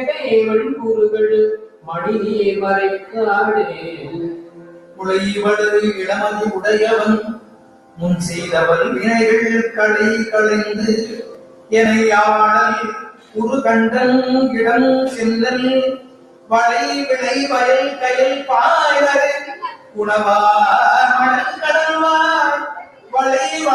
கூறுகள் மடியே மறைக்காடே உழைவடு இளமதி உடையவன் முன் செய்தவன் வினைகள் களை களைந்து எனையாடல் உரு கண்டன் இடம் செல்லல் வளை விளை வயல் கயல் பாய்வரு உணவார் மணல் கடல்வார் வளை